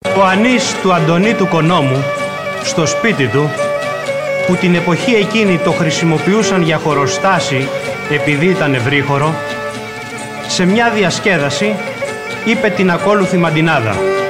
Ο Ανής του Αντωνή του Κονόμου, στο σπίτι του, που την εποχή εκείνη το χρησιμοποιούσαν για χωροστάση επειδή ήταν ευρύχωρο, σε μια διασκέδαση είπε την ακόλουθη μαντινάδα.